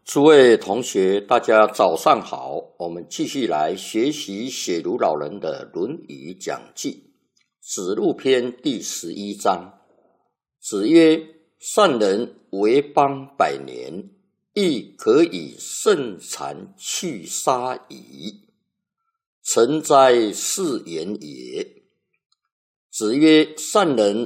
诸位同学，大家早上好。我们继续来学习写如老人的《论语》讲记，子路篇第11章。子曰：善人为邦百年，亦可以胜残去杀矣。诚哉，是言也。子曰：善人